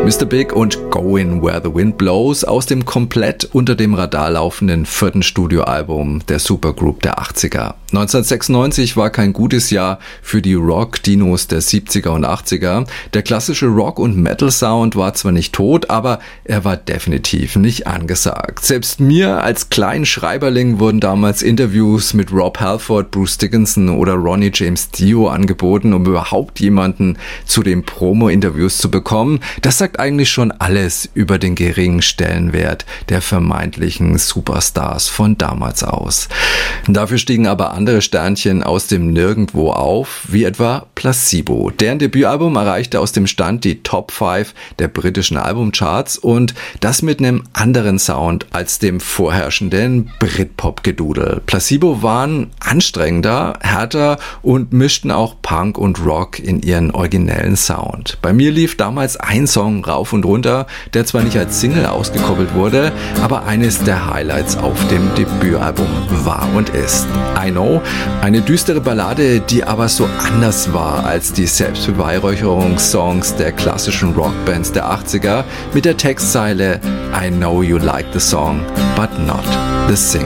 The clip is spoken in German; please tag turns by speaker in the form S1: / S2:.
S1: Mr. Big und Going Where the Wind Blows aus dem komplett unter dem Radar laufenden 4. Studioalbum der Supergroup der 80er. 1996 war kein gutes Jahr für die Rock-Dinos der 70er und 80er. Der klassische Rock- und Metal-Sound war zwar nicht tot, aber er war definitiv nicht angesagt. Selbst mir als kleinen Schreiberling wurden damals Interviews mit Rob Halford, Bruce Dickinson oder Ronnie James Dio angeboten, um überhaupt jemanden zu den Promo-Interviews zu bekommen. Das sagt eigentlich schon alles über den geringen Stellenwert der vermeintlichen Superstars von damals aus. Dafür stiegen aber andere Sternchen aus dem Nirgendwo auf, wie etwa Placebo. Deren Debütalbum erreichte aus dem Stand die Top 5 der britischen Albumcharts und das mit einem anderen Sound als dem vorherrschenden Britpop-Gedudel. Placebo waren anstrengender, härter und mischten auch Punk und Rock in ihren originellen Sound. Bei mir lief damals ein Song rauf und runter, der zwar nicht als Single ausgekoppelt wurde, aber eines der Highlights auf dem Debütalbum war und ist. I Know, eine düstere Ballade, die aber so anders war als die Selbstbeweihräucherungssongs der klassischen Rockbands der 80er mit der Textzeile I know you like the song, but not the singer.